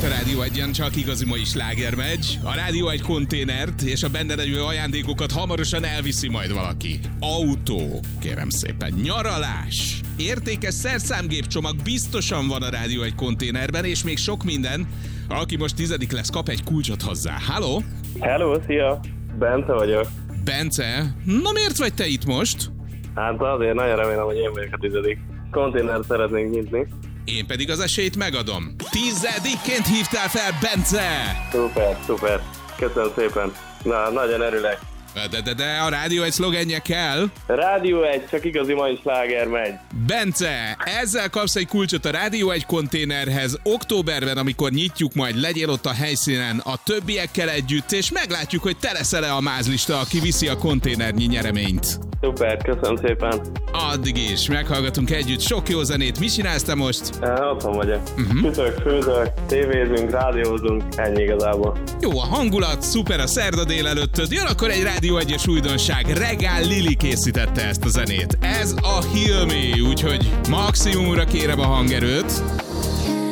a Rádió Egyen csak igazi mai sláger megy. A Rádió egy konténert és a benne levő ajándékokat hamarosan elviszi majd valaki. Autó, kérem szépen, nyaralás, értékes szerszámgépcsomag biztosan van a Rádió egy konténerben, és még sok minden. Aki most 10. lesz, kap egy kulcsot hozzá. Halló? Hello, szia! Bence vagyok. Bence? Na miért vagy te itt most? Hát azért nagyon remélem, hogy én vagyok a 10. konténert szeretnénk nyitni. Én pedig az esélyt megadom. 10-ként hívtál fel, Bence! Szuper. Köszönöm szépen. Na, nagyon örülök. De a Rádió egy szlogenje kell. Rádió egy, csak igazi mai sláger megy. Bence, ezzel kapsz egy kulcsot a Rádió egy konténerhez. Októberben, amikor nyitjuk, majd legyél ott a helyszínen a többiekkel együtt, és meglátjuk, hogy te leszel-e a mázlista, aki viszi a konténernyi nyereményt. Szuper, köszönöm szépen. Addig is, meghallgatunk együtt sok jó zenét. Mi csinálsz te most? Otthon vagyok. Sütök, főzök, tévézünk, rádiózunk, ennyi igazából. Jó a hangulat, szuper a szerda délelőttöd. Jön akkor egy Rádió 1-es újdonság. Regál Lili készítette ezt a zenét. Ez a Heal Me, úgyhogy maximumra kérem a hangerőt.